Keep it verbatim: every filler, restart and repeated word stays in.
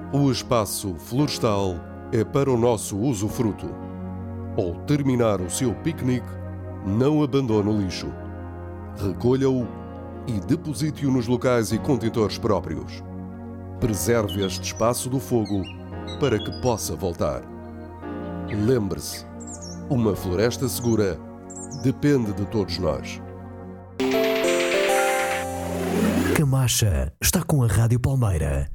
O espaço florestal é para o nosso usufruto. Ao terminar o seu piquenique, não abandone o lixo. Recolha-o e deposite-o nos locais e contentores próprios. Preserve este espaço do fogo para que possa voltar. Lembre-se, uma floresta segura depende de todos nós. Camacha está com a Rádio Palmeira.